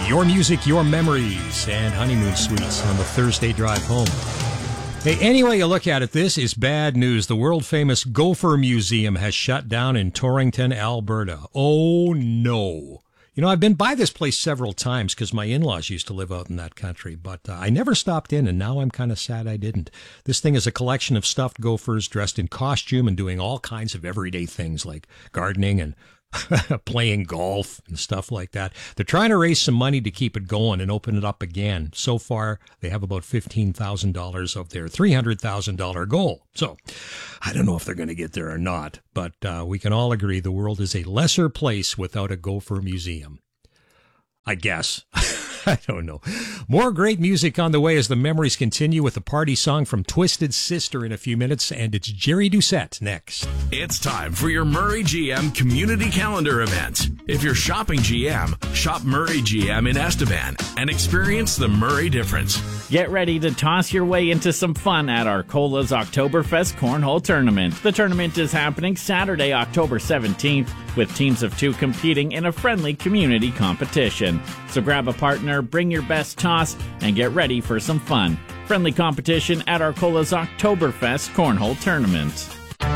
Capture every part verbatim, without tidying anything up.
Your music, your memories, and honeymoon suites on the Thursday drive home. Hey, any way you look at it, this is bad news. The world-famous Gopher Museum has shut down in Torrington, Alberta. Oh, no. You know, I've been by this place several times because my in-laws used to live out in that country, but uh, I never stopped in, and now I'm kind of sad I didn't. This thing is a collection of stuffed gophers dressed in costume and doing all kinds of everyday things like gardening and playing golf and stuff like that. They're trying to raise some money to keep it going and open it up again. So far, they have about fifteen thousand dollars of their three hundred thousand dollars goal. So I don't know if they're going to get there or not, but uh, we can all agree the world is a lesser place without a Gopher Museum. I guess. I don't know. More great music on the way as the memories continue with a party song from Twisted Sister in a few minutes, and it's Jerry Doucette next. It's time for your Murray G M Community Calendar event. If you're shopping G M, shop Murray G M in Estevan and experience the Murray difference. Get ready to toss your way into some fun at Arcola's Oktoberfest Cornhole Tournament. The tournament is happening Saturday, October seventeenth, with teams of two competing in a friendly community competition. So grab a partner, bring your best toss, and get ready for some fun. Friendly competition at Arcola's Oktoberfest Cornhole Tournament.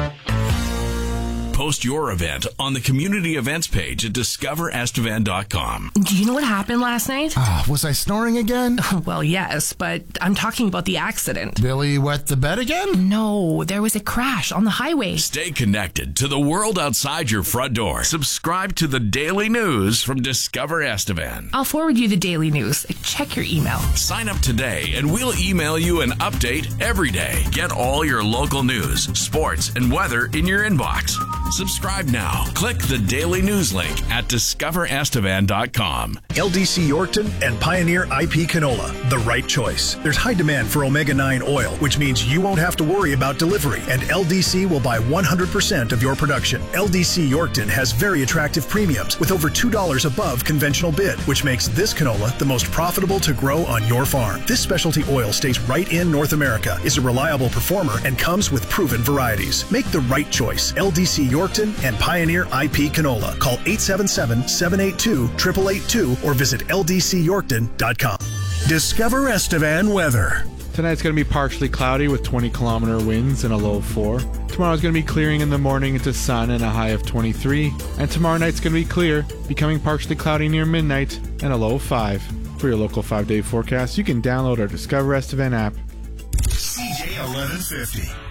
Post your event on the community events page at discover estevan dot com. Do you know what happened last night? Uh, was I snoring again? Well, yes, but I'm talking about the accident. Billy wet the bed again? No, there was a crash on the highway. Stay connected to the world outside your front door. Subscribe to the daily news from Discover Estevan. I'll forward you the daily news. Check your email. Sign up today and we'll email you an update every day. Get all your local news, sports, and weather in your inbox. Subscribe now. Click the daily news link at discover estevan dot com. L D C Yorkton and Pioneer I P Canola, the right choice. There's high demand for omega nine oil, which means you won't have to worry about delivery, and L D C will buy one hundred percent of your production. L D C Yorkton has very attractive premiums with over two dollars above conventional bid, which makes this canola the most profitable to grow on your farm. This specialty oil stays right in North America, is a reliable performer, and comes with proven varieties. Make the right choice. L D C Yorkton and Pioneer I P Canola. Call eight seven seven, seven eight two, eight eight eight two or visit L D C Yorkton dot com. Discover Estevan weather. Tonight's going to be partially cloudy with twenty kilometer winds and a low of four. Tomorrow's going to be clearing in the morning into sun and a high of twenty-three. And tomorrow night's going to be clear, becoming partially cloudy near midnight and a low of five. For your local five-day forecast, you can download our Discover Estevan app. C J eleven fifty.